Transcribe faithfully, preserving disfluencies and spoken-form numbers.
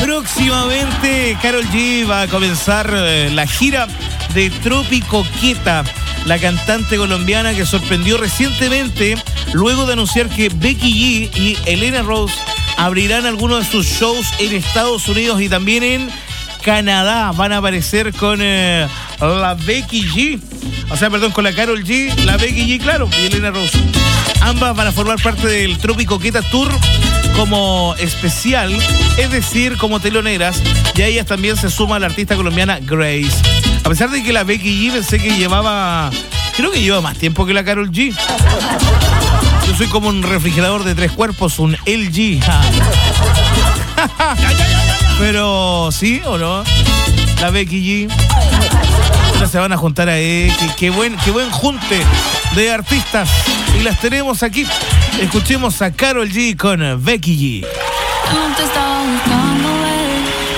Próximamente, Karol G va a comenzar eh, la gira de Tropicoqueta, la cantante colombiana que sorprendió recientemente luego de anunciar que Becky G y Elena Rose abrirán algunos de sus shows en Estados Unidos y también en Canadá. Van a aparecer con eh, la Becky G, o sea, perdón, con la Karol G, la Becky G, claro, y Elena Rose. Ambas van a formar parte del Tropicoqueta Tour como especial, es decir, como teloneras, y a ellas también se suma la artista colombiana Grace. A pesar de que la Becky G pensé que llevaba, creo que lleva más tiempo que la Karol G. Yo soy como un refrigerador de tres cuerpos, un L G. Pero, ¿sí o no? La Becky G. Ahora se van a juntar a él. Qué, qué, buen, qué buen junte de artistas. Y las tenemos aquí. Escuchemos a Karol G con Becky G.